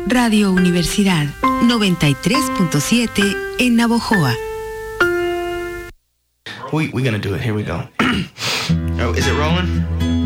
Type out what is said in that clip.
Radio Universidad 93.7 en Navojoa. We're gonna do it. Here we go. Oh, is it rolling?